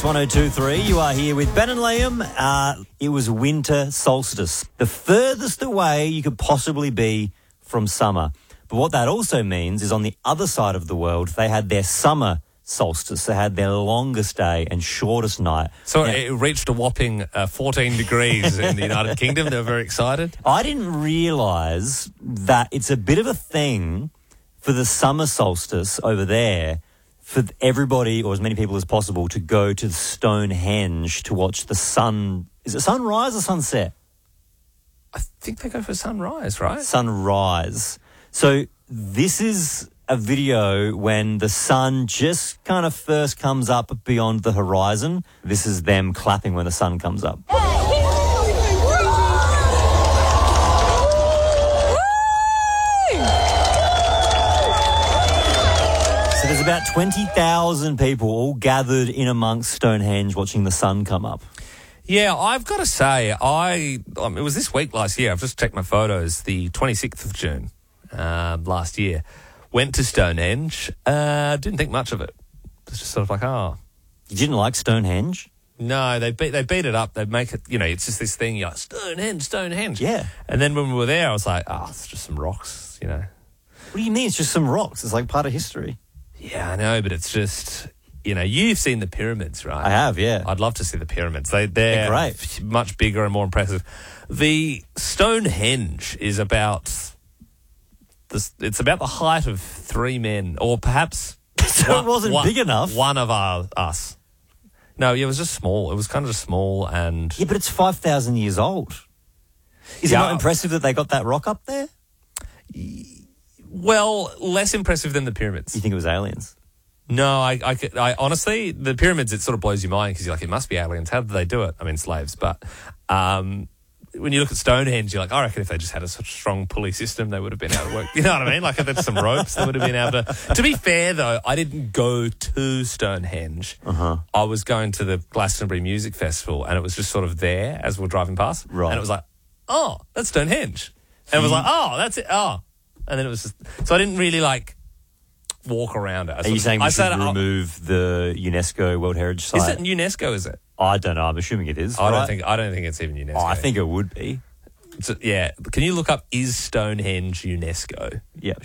Kiss 102.3. You are here with Ben and Liam. It was winter solstice, the furthest away you could possibly be from summer. But what that also means is on the other side of the world, they had their summer solstice. They had their longest day and shortest night. So it reached a whopping 14 degrees in the United Kingdom. They were very excited. I didn't realise that it's a bit of a thing for the summer solstice over there for everybody, or as many people as possible, to go to Stonehenge to watch the sun. Is it sunrise or sunset? I think they go for sunrise, right? Sunrise. So this is a video when the sun just kind of first comes up beyond the horizon. This is them clapping when the sun comes up. So there's about 20,000 people all gathered in amongst Stonehenge watching the sun come up. Yeah, I've got to say, it was this week last year. I've just checked my photos. The 26th of June last year. Went to Stonehenge. Didn't think much of it. It was just sort of like, oh. You didn't like Stonehenge? No, they beat it up. They make it, it's just this thing. You're like, Stonehenge. Yeah. And then when we were there, I was like, it's just some rocks, What do you mean it's just some rocks? It's like part of history. Yeah, I know, but it's just, you've seen the pyramids, right? I have, yeah. I'd love to see the pyramids. They're great. Much bigger and more impressive. The Stonehenge is about the height of three men, or perhaps so it wasn't big enough. One of us. No, it was just small. It was kind of just small and... Yeah, but it's 5,000 years old. Is it not impressive that they got that rock up there? Well, less impressive than the pyramids. You think it was aliens? No, I honestly, the pyramids, it sort of blows your mind because you're like, it must be aliens. How did they do it? I mean, slaves. But when you look at Stonehenge, you're like, I reckon if they just had a such strong pulley system, they would have been able to work. You know what I mean? Like if there's some ropes, they would have been able to. To be fair, though, I didn't go to Stonehenge. I was going to the Glastonbury Music Festival, and it was just sort of there as we were driving past. Right. And it was like, oh, that's Stonehenge. And it was like, oh, that's it. Oh. And then it was just... So I didn't really, walk around it. Are you saying we should remove the UNESCO World Heritage Site? Is it UNESCO, is it? I don't know. I'm assuming it is. I don't think it's even UNESCO. Oh, I think it would be. Yeah. Can you look up, is Stonehenge UNESCO? Yeah.